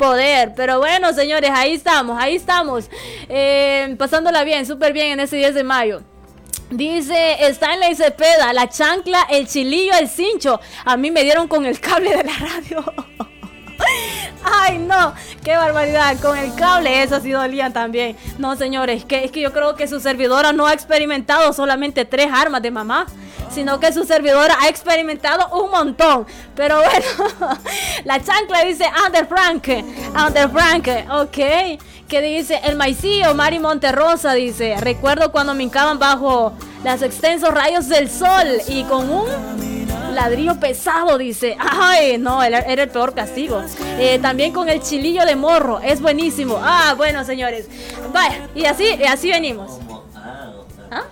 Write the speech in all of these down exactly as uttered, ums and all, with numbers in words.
poder. Pero bueno, señores, ahí estamos, ahí estamos. Eh, pasándola bien, súper bien en ese diez de mayo. Dice Stanley Cepeda, la chancla, el chilillo, el cincho. A mí me dieron con el cable de la radio. Ay, no, qué barbaridad, con el cable eso sí dolían también. No, señores, que, es que yo creo que su servidora no ha experimentado solamente tres armas de mamá, sino que su servidora ha experimentado un montón. Pero bueno, la chancla dice Ander Franke, Ander Franke, ok. Que dice el maicillo, Mari Monterrosa dice, recuerdo cuando me hincaban bajo los extensos rayos del sol y con un ladrillo pesado, dice. Ay, no, era, era el peor castigo. Eh, también con el chilillo de morro, es buenísimo. Ah, bueno, señores. Vaya, y así, y así venimos. ¿Ah?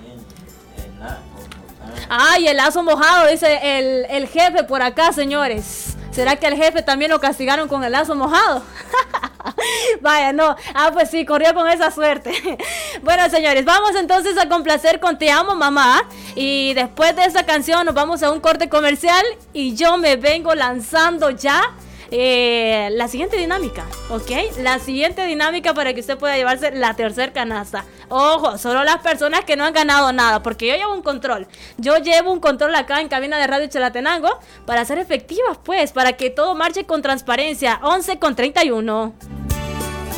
Ay, el lazo mojado, dice el, el jefe por acá, señores. ¿Será que al jefe también lo castigaron con el lazo mojado? Vaya, no. Ah, pues sí, corrió con esa suerte. Bueno, señores, vamos entonces a complacer con Te Amo, Mamá. Y después de esa canción nos vamos a un corte comercial. Y yo me vengo lanzando ya eh, la siguiente dinámica, ¿ok? La siguiente dinámica para que usted pueda llevarse la tercer canasta. Ojo, solo las personas que no han ganado nada, porque yo llevo un control. Yo llevo un control acá en cabina de Radio Chalatenango para ser efectivas, pues, para que todo marche con transparencia. once con treinta y uno.